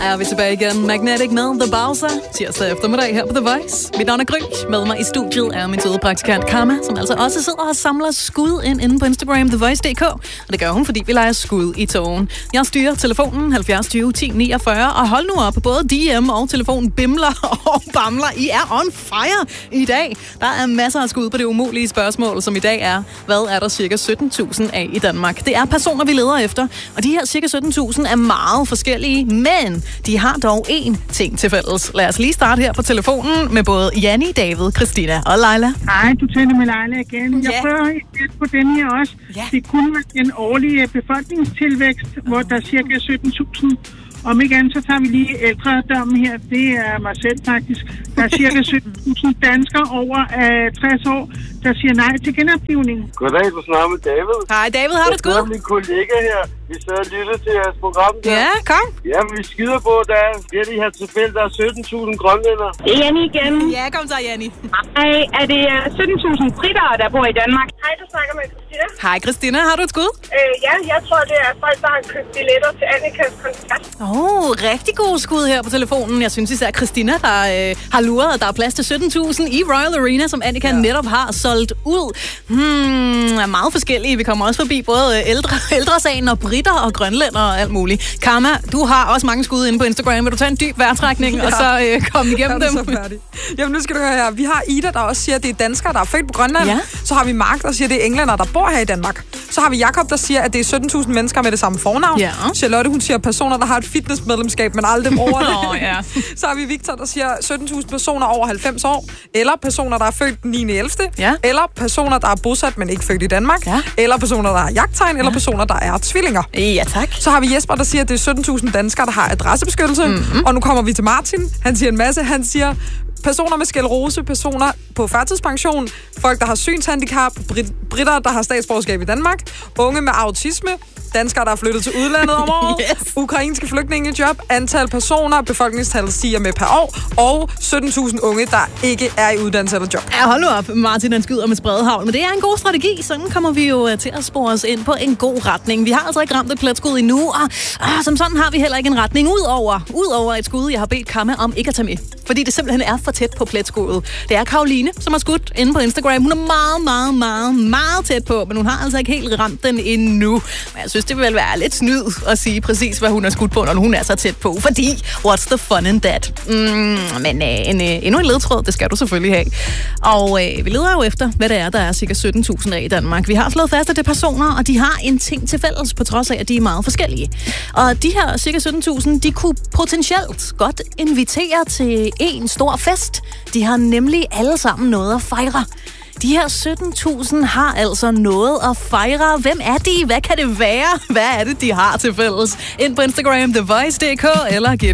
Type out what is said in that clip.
er vi tilbage igen. Magnetic med The Bowser. Tirsdag eftermiddag her på The Voice. Mit navn er Gry. Med mig i studiet er min søde praktikant Karma, som altså også sidder og samler skud ind inde på Instagram, TheVoice.dk. Og det gør hun, fordi vi leger skud i togen. Jeg styrer telefonen 70 20 10 49. Og hold nu op, både DM og telefonen bimler og bamler. I er on fire i dag. Der er masser af skud på det umulige spørgsmål, som i dag er, hvad er der cirka 17.000 af i Danmark? Det er personer, vi leder efter. Og de her cirka 17.000 er meget forskellige, men de har dog én ting til fælles. Lad os lige starte her på telefonen med både Janni, David, Christina og Leila. Hej, du taler med Leila igen. Jeg prøver lidt på den her også. Ja. Det kunne være den årlige befolkningstilvækst, hvor der er cirka 17.000. Om ikke andet, så tager vi lige ældredommen her. Det er mig selv faktisk. Der er cirka 17.000 danskere over 60 år, der siger nej til genoplivning. Goddag, du snakker med David. Hej David, har du et skud? Jeg er min kollega her. Vi sad og lyttede til jeres program der. Ja, kom. Ja, vi skider på, der er de her tilfælde, der er 17.000 grønlændere. Det er Janni igen. Ja, kom så, Janni. Hej, er det 17.000 britter, der bor i Danmark? Hej, du snakker med Christina. Hej Christina, har du et skud? Ja, jeg tror, det er folk, der har købt billetter til Annikas koncert. Rigtig god skud her på telefonen. Jeg synes især Christina, der har luret, at der er plads til 17.000 i Royal Arena, som Annika netop har solgt ud. Er meget forskellige. Vi kommer også forbi både ældresagen og britter og grønlænder og alt muligt. Karma, du har også mange skud inde på Instagram. Vil du tage en dyb vejrtrækning og så komme igennem dem? Jamen nu skal du høre her. Vi har Ida, der også siger, at det er danskere, der er født på Grønland. Ja. Så har vi Mark, der siger, at det er englænder, der bor her i Danmark. Så har vi Jakob, der siger, at det er 17.000 mennesker med det samme fornavn. Ja. Charlotte, hun siger, personer, der har et fitnessmedlemskab, men aldrig dem over det. Ja. Så har vi Victor, der siger 17.000 personer over 90 år. Eller personer, der er født den 9.11. Ja. Eller personer, der er bosat, men ikke født i Danmark. Ja. Eller personer, der har jagttegn. Eller personer, der er tvillinger. Ja, tak. Så har vi Jesper, der siger, at det er 17.000 danskere, der har adressebeskyttelse. Mm-hmm. Og nu kommer vi til Martin. Han siger en masse. Han siger personer med sklerose, personer på førtidspension, folk, der har synshandicap, britter, der har statsborgerskab i Danmark, unge med autisme, danskere, der er flyttet til udlandet om året, ukrainske flygtninge i job, antal personer, befolkningstallet stiger med per år, og 17.000 unge, der ikke er i uddannelse eller job. Ja, hold nu op. Martin, han skyder med spredhavl, men det er en god strategi. Sådan kommer vi jo til at spore os ind på en god retning. Vi har altså ikke ramt et pletskud endnu, og som sådan har vi heller ikke en retning udover et skud, jeg har bedt Karma om ikke at tage med. Fordi det simpelthen er for tæt på pletskuddet. Det er Karoline, som har skudt inde på Instagram. Hun er meget tæt på, men hun har altså ikke helt ramt den endnu. Men jeg synes, det vil være lidt snyd at sige præcis, hvad hun har skudt på, når hun er så tæt på. Fordi, what's the fun in that? Men endnu en ledtråd, det skal du selvfølgelig have. Og vi leder jo efter, hvad det er, der er cirka 17.000 af i Danmark. Vi har slået fast, at det er personer, og de har en ting til fælles, på trods af, at de er meget forskellige. Og de her cirka 17.000, de kunne potentielt godt invitere til en stor fest. De har nemlig alle sammen noget at fejre. De her 17.000 har altså noget at fejre. Hvem er de? Hvad kan det være? Hvad er det, de har til fælles? Ind på Instagram, TheVoice.dk, eller giv